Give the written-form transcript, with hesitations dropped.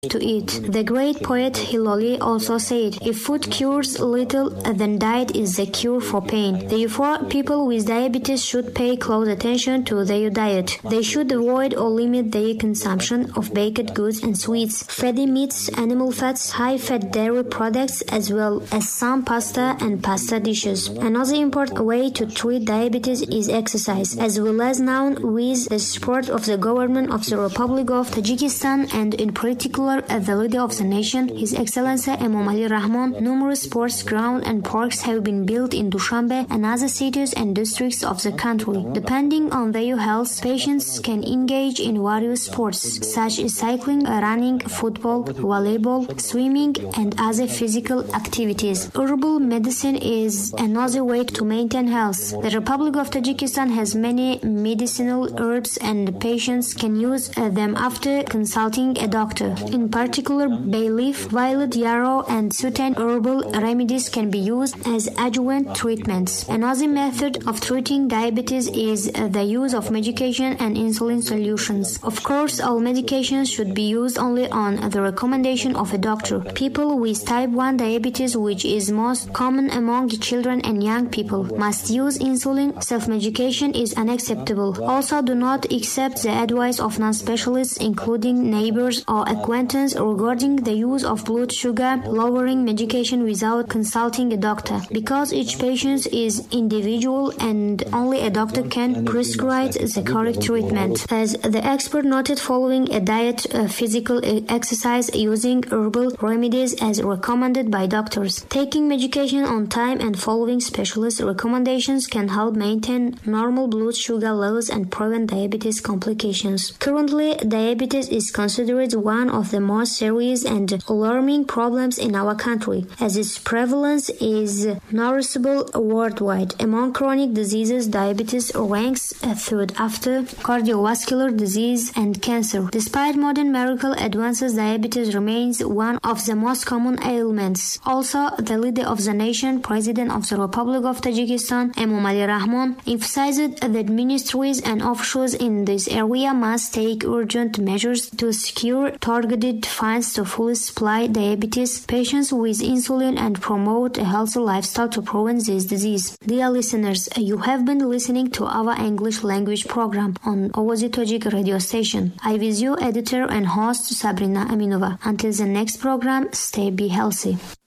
to eat. The great poet Hilali also said, "If food cures little, then diet is the cure for pain." Therefore, people with diabetes should pay close attention to their diet. They should avoid or limit their consumption of baked goods and sweets, fatty meats, animal fats, high-fat dairy products, as well as some pasta and pasta dishes. Another important way to treat diabetes is exercise, as well as known with the support of the government of the Republic of Tajikistan and in particular the leader of the nation, His Excellency Emomali Rahmon. Numerous sports grounds and parks have been built in Dushanbe and other cities and districts of the country. Depending on their health, patients can engage in various sports such as cycling, running, football, volleyball, swimming, and other physical activities. Herbal medicine is another way to maintain health. The Republic of Tajikistan has many medicinal herbs and patients can use them after consulting a doctor. In particular, bay leaf, violet yarrow, and certain herbal remedies can be used as adjuvant treatments. Another method of treating diabetes is the use of medication and insulin solutions. Of course, all medications should be used only on the recommendation of a doctor. People with type 1 diabetes, which is most common among children and young people, must use insulin. Self-medication is unacceptable. Also, do not accept the advice of non-specialists, including neighbors or acquaintances, regarding the use of blood sugar lowering medication without consulting a doctor, because each patient is individual and only a doctor can prescribe the correct treatment. As the expert noted, following a diet, physical exercise, using herbal remedies as recommended by doctors, taking medication on time, and following specialist recommendations can help maintain normal blood sugar levels and prevent diabetes complications. Currently, diabetes is considered one of the most serious and alarming problems in our country, as its prevalence is noticeable worldwide. Among chronic diseases, diabetes ranks third after cardiovascular disease and cancer. Despite modern medical advances, diabetes remains one of the most common ailments. Also, the leader of the nation, President of the Republic of Tajikistan, Emomali Rahmon, emphasized that ministries and officials in this area must take urgent measures to secure targeted funds to fully supply diabetes patients with insulin and promote a healthy lifestyle to prevent this disease. Dear listeners, you have been listening to our English language program on Ovozi Tajik radio station. I was your editor and host Sabrina Aminova. Until the next program, stay be healthy.